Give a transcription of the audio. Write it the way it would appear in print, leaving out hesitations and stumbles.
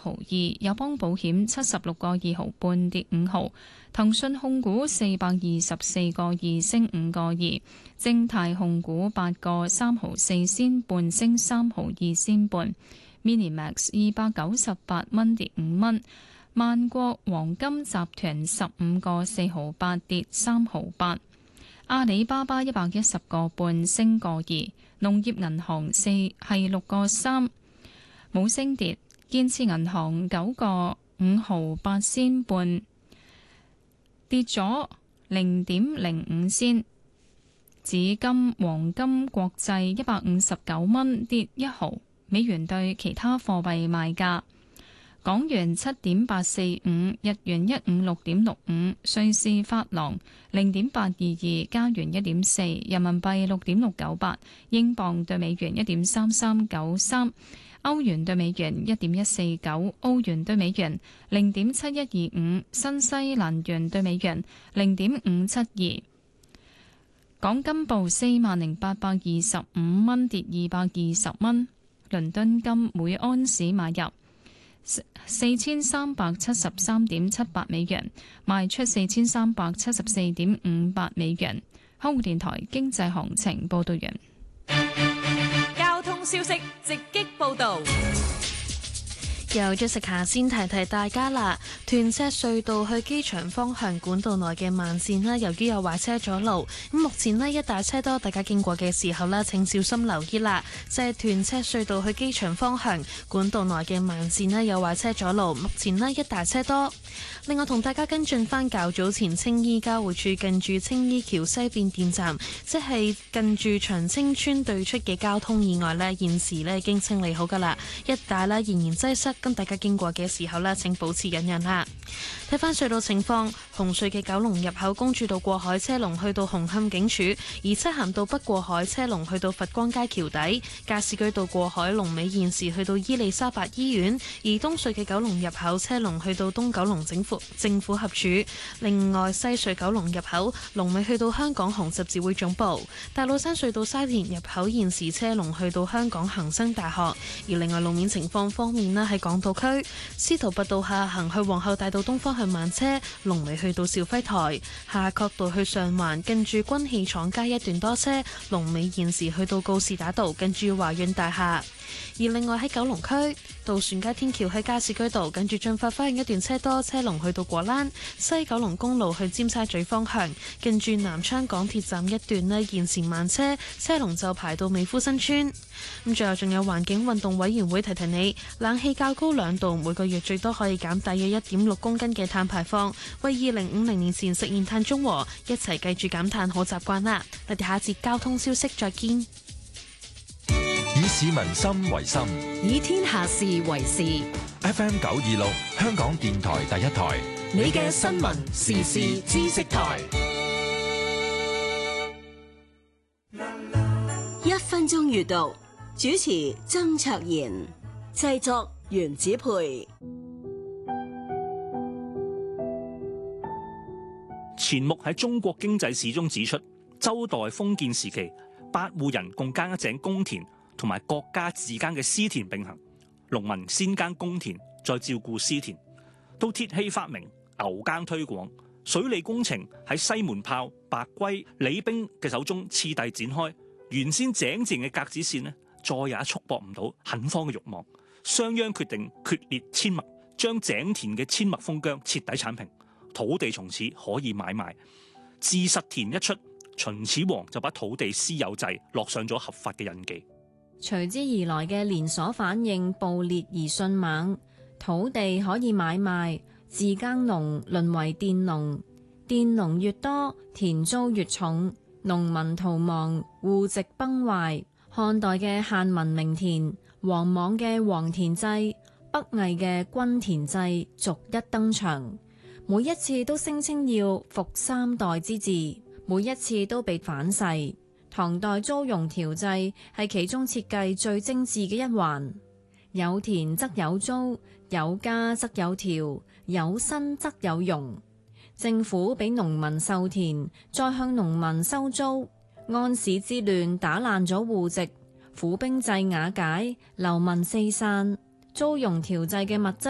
毫二，友邦保險76個2毫半跌5毫，騰訊控股424個2升5個2，正泰控股8個3毫4仙半升3毫2仙半，Minimax 298蚊跌5蚊，萬國黃金集團15個4毫8跌3毫8，阿里巴巴110個半升個2，農業銀行係6個3冇升跌，建設銀行9個5毫8仙半跌咗0.05仙，紫金黃金國際159蚊跌1毫，美元對其他貨幣賣價。港元7.845，日元156.65，瑞士法郎0.822，加元1.4，人民幣6.698，英鎊對美元1.3393，歐元對美元1.149，澳元對美元0.7125，新西蘭元對美元0.572。港金報40,825蚊，跌220蚊。倫敦金每安士買入4373.78美元，賣出4374.58美元。香港電台經濟行情報道完。 交通消息直擊報道。 由Jessica先提提大家啦，屯赤隧道去機場方向管道內嘅慢線啦，由於有壞車阻路，咁目前呢一大車多，大家經過嘅時候呢，請小心留意啦。就係屯赤隧道去機場方向管道內嘅慢線呢，有壞車阻路，目前呢一大車多。另外同大家跟進翻較早前青衣交匯處近住青衣橋西變電站，即係近住長青村對出嘅交通意外呢，現時呢已經清理好噶啦，一帶呢仍然擠塞。咁大家經過嘅時候呢，請保持忍讓啦。睇翻隧道情況，紅隧嘅九龍入口公主道過海車龍去到紅磡警署，而漆咸道北過海車龍去到佛光街橋底，加士居道過海龍尾現時去到伊利沙伯醫院，而東隧嘅九龍入口車龍去到東九龍政府合署。另外西隧九龍入口龍尾去到香港紅十字會總部，大老山隧道沙田入口現時車龍去到香港恒生大學。而另外路面情況方面呢，喺港島區司徒拔道下行去皇后大道東方向慢車，龍尾去到肇輝台；夏慤道去上環近住軍器廠街一段多車，龍尾現時去到告士打道近住華潤大廈。而另外喺九龍區渡船街天橋喺加士居道近住進發花園一段車多，車龍去到果欄；西九龍公路去尖沙咀方向近住南昌港鐵站一段呢，現時慢車，車龍就排到美孚新村。咁最後仲有環境運動委員會提提你，冷氣較高2度，每個月最多可以減大約1.6公斤嘅碳排放，為2050年前實現碳中和，一齊繼續減碳好習慣啦！我哋下一節交通消息再見。 以市民心為心， 以天下事為事。 FM 926，香港電台第一台， 你嘅新聞時事知識台。 1分鐘閱讀，主持曾卓賢，製作袁子培。 錢穆喺中國經濟史中指出，周代封建時期，8戶人共耕一井公田，同埋國家自耕嘅私田並行。農民先耕公田，再照顧私田。到鐵器發明，牛耕推廣，水利工程喺西門豹、白圭、李冰嘅手中次第展開。原先井字形嘅格子線呢，再也束縛唔到墾荒嘅慾望。商鞅決定決裂阡陌，將井田嘅阡陌封疆徹底剷平，土地從此可以買賣。自實田一出，秦始皇就把土地私有制落上咗合法嘅印記。 隨之而來嘅連鎖反應暴烈而迅猛，土地可以買賣，自耕農淪為佃農，佃農越多，田租越重，農民逃亡，戶籍崩壞。漢代嘅限民名田，王莽嘅黃田制，北魏嘅均田制逐一登場，每一次都聲稱要復3代之治，每一次都被反噬。唐代租庸調制係其中設計最精緻嘅一環，有田則有租，有家則有條，有薪則有傭。政府俾農民授田，再向農民收租。安史之亂打爛咗戶籍，府兵制瓦解，流民四散。租庸調制嘅物質